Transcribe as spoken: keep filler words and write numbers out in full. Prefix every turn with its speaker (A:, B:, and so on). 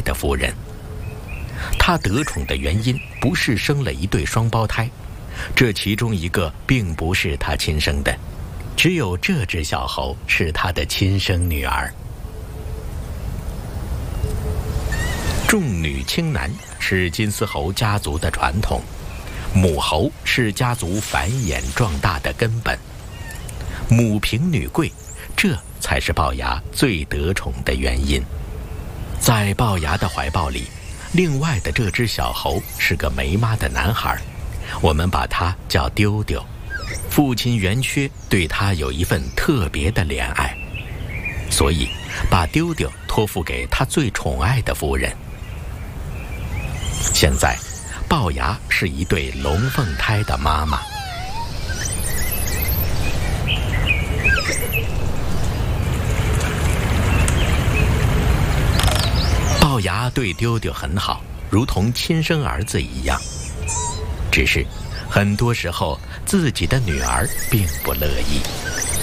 A: 的夫人。她得宠的原因不是生了一对双胞胎，这其中一个并不是她亲生的，只有这只小猴是她的亲生女儿。重女轻男是金丝猴家族的传统，母猴是家族繁衍壮大的根本，母凭女贵，这才是龅牙最得宠的原因。在龅牙的怀抱里，另外的这只小猴是个没妈的男孩，我们把他叫丢丢。父亲圆缺对他有一份特别的怜爱，所以把丢丢托付给他最宠爱的夫人。现在，龅牙是一对龙凤胎的妈妈。龅牙对丢丢很好，如同亲生儿子一样。只是，很多时候自己的女儿并不乐意。